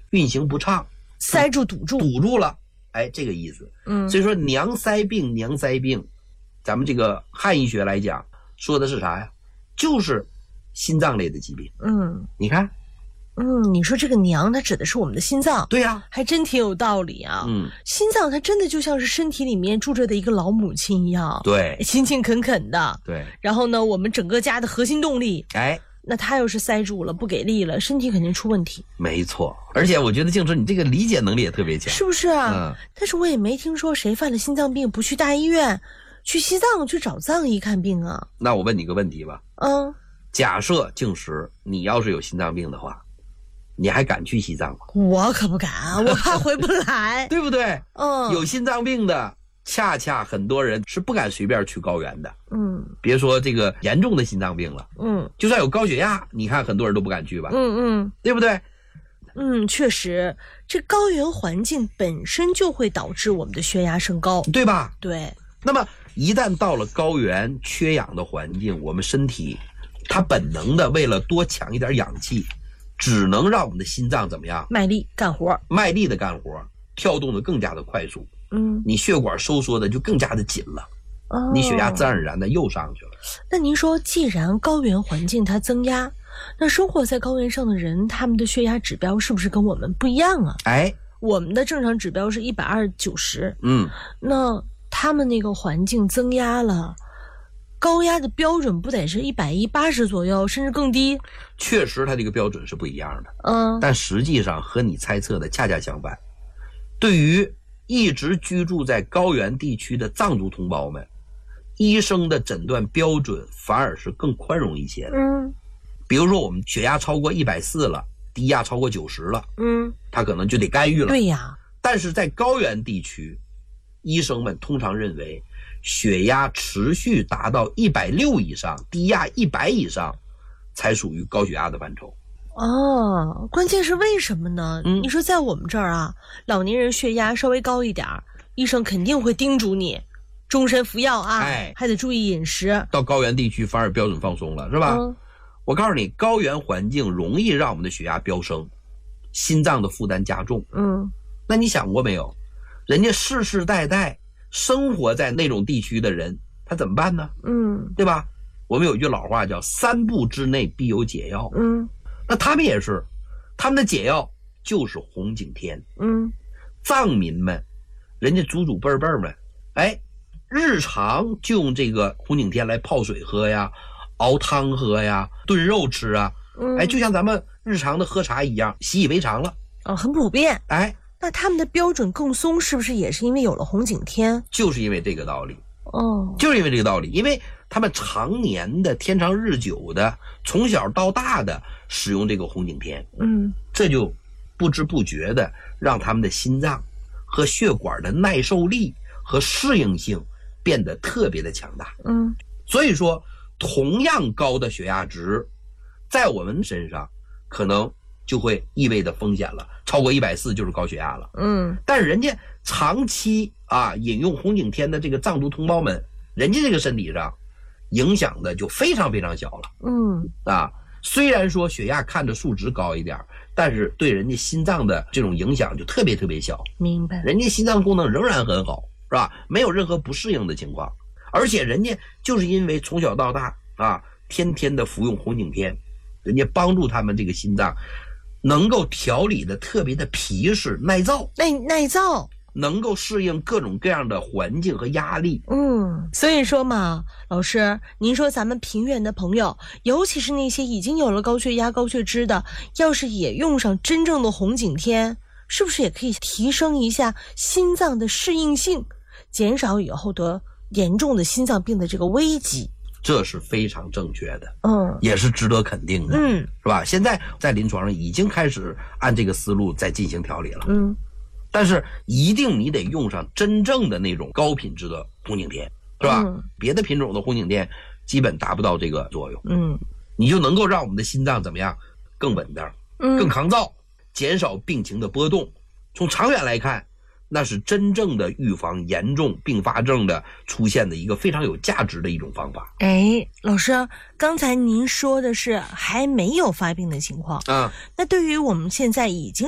运行不畅， 塞住堵住了，哎，这个意思。所以说娘塞病，咱们这个汉医学来讲说的是啥呀？就是心脏类的疾病。你看。 你说这个娘它指的是我们的心脏。 对呀， 还真挺有道理啊。心脏它真的就像是身体里面住着的一个老母亲一样， 对， 勤勤恳恳的。 对， 然后呢，我们整个家的核心动力， 哎， 那它要是塞住了，不给力了，身体肯定出问题。 没错，而且我觉得静春你这个理解能力也特别强， 是不是啊？但是我也没听说谁犯了心脏病不去大医院，去西藏去找藏医看病啊。 那我问你个问题吧，假设静时你要是有心脏病的话，你还敢去西藏吗？ 我可不敢，我怕回不来。 对不对？有心脏病的恰恰很多人是不敢随便去高原的。别说这个严重的心脏病了，就算有高血压，你看很多人都不敢去吧。对不对？ 确实，这高原环境本身就会导致我们的血压升高， 对吧？ 对。 那么一旦到了高原缺氧的环境，我们身体它本能的为了多抢一点氧气，只能让我们的心脏怎么样？卖力的干活，跳动的更加的快速。你血管收缩的就更加的紧了。你血压自然而然的又上去了。 那您说，既然高原环境它增压，那生活在高原上的人，他们的血压指标是不是跟我们不一样啊？ 哎， 我们的正常指标是120/90。那他们那个环境增压了，高压的标准不得是110/80左右，甚至更低？ 确实它这个标准是不一样的。但实际上和你猜测的恰恰相反。对于一直居住在高原地区的藏族同胞们，医生的诊断标准反而是更宽容一些的。比如说我们血压超过140了，低压超过90了，他可能就得干预了。 对呀。 但是在高原地区，医生们通常认为血压持续达到160以上，低压100以上才属于高血压的范畴。 关键是为什么呢？你说在我们这儿啊，老年人血压稍微高一点，医生肯定会叮嘱你终身服药啊，还得注意饮食。 到高原地区反而标准放松了，是吧？我告诉你，高原环境容易让我们的血压飙升，心脏的负担加重。那你想过没有，人家世世代代生活在那种地区的人，他怎么办呢？对吧？我们有一句老话叫3步之内必有解药。那他们也是，他们的解药就是红景天。藏民们，人家祖祖辈辈们，日常就用这个红景天来泡水喝呀，熬汤喝呀，炖肉吃啊。就像咱们日常的喝茶一样，习以为常了。 很普遍。那他们的标准更松，是不是也是因为有了红景天？ 就是因为这个道理。就是因为这个道理，因为他们常年的天长日久的，从小到大的使用这个红景天，这就不知不觉的让他们的心脏和血管的耐受力和适应性变得特别的强大。所以说同样高的血压值，在我们身上可能就会意味着风险了，超过140就是高血压了。但是人家长期饮用红景天的这个藏族同胞们，人家这个身体上影响的就非常非常小了。虽然说血压看着数值高一点，但是对人家心脏的这种影响就特别特别小。 明白。 人家心脏功能仍然很好，是吧？没有任何不适应的情况，而且人家就是因为从小到大天天的服用红景天，人家帮助他们这个心脏能够调理的特别的皮实耐造，能够适应各种各样的环境和压力。 所以说嘛，老师，您说咱们平原的朋友，尤其是那些已经有了高血压高血脂的，要是也用上真正的红景天，是不是也可以提升一下心脏的适应性，减少以后得严重的心脏病的这个危机？ 这是非常正确的，也是值得肯定的，是吧？现在在临床上已经开始按这个思路在进行调理了，但是一定你得用上真正的那种高品质的红景天，是吧？别的品种的红景天基本达不到这个作用，你就能够让我们的心脏怎么样更稳当，更抗造，减少病情的波动。从长远来看，那是真正的预防严重并发症的出现的一个非常有价值的一种方法。 老师，刚才您说的是还没有发病的情况那对于我们现在已经